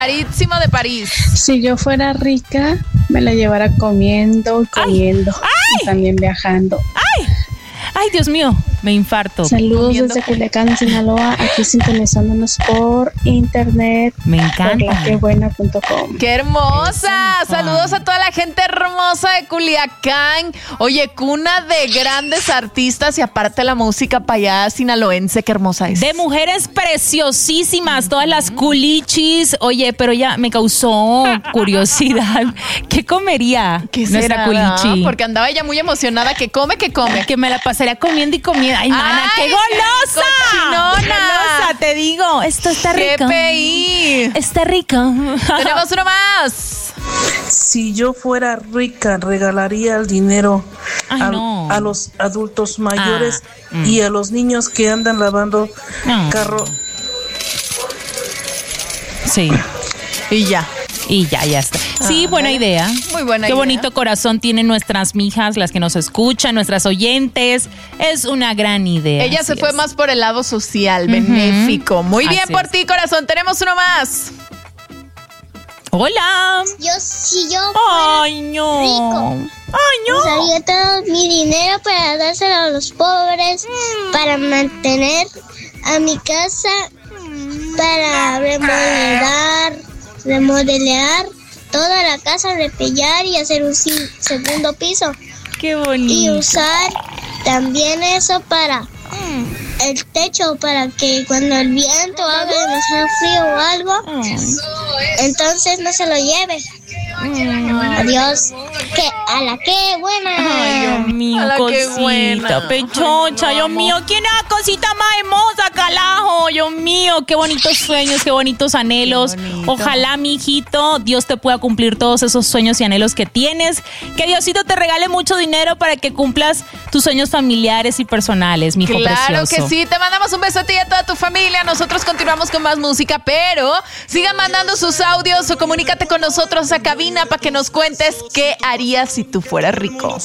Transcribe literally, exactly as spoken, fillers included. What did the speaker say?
Carísimo de París. Si yo fuera rica, me la llevara comiendo y comiendo. ¡Ay! Y también viajando. ¡Ay! ¡Ay, Dios mío! Me infarto. Saludos Comiendo. desde Culiacán, Sinaloa. Aquí sintonizándonos por internet. Me Por encanta. la que buena punto com. ¡Qué hermosa! Eso. Saludos a toda la gente hermosa de Culiacán. Oye, cuna de grandes artistas y aparte la música para allá sinaloense, qué hermosa es. De mujeres preciosísimas, todas las culichis. Oye, pero ya me causó curiosidad. ¿Qué comería ¿Qué nuestra será? culichi? Porque andaba ella muy emocionada. ¿Que come, que come? Que me la pasaría comiendo y comiendo. ¡Ay, mana, ¡Ay, qué golosa! cochinona! ¡Golosa, te digo! Esto está rico. G P I. Está rico. Tenemos uno más. Si yo fuera rica, regalaría el dinero Ay, a, no. a los adultos mayores Ah, mm. y a los niños que andan lavando Ah. carro. Sí. Y ya. Y ya, ya está. Sí, Ah, buena vale. idea. Muy buena Qué idea. bonito corazón tienen nuestras mijas, las que nos escuchan, nuestras oyentes. Es una gran idea. Ella se así fue es. más por el lado social, Ujú. benéfico. Muy bien Así por es. ti, corazón. Tenemos uno más. Hola. Yo, si yo fuera Ay, no. rico. Ay, no. usaría todo mi dinero para dárselo a los pobres, para mantener a mi casa, para remodelar, remodelar toda la casa, repellar y hacer un si- segundo piso. Qué Y bonito. usar también eso para el techo, para que cuando el viento haga demasiado frío o algo, Ay. entonces no se lo lleve. Adiós. Que a la que buena. Ay, Dios mío, A la que cosita, buena. pechocha, Ay, Dios no, mío, ¿quién es la cosita más hermosa, calajo? Dios mío, qué bonitos sueños, qué bonitos anhelos. Qué bonito. Ojalá, mi hijito, Dios te pueda cumplir todos esos sueños y anhelos que tienes. Que Diosito te regale mucho dinero para que cumplas tus sueños familiares y personales, mi hijo Claro precioso. que sí, te mandamos un beso a ti y a toda tu familia. Nosotros continuamos con más música, pero sigan mandando sus audios o comunícate con nosotros a cabina para que nos cuentes qué harías si tú fueras rico.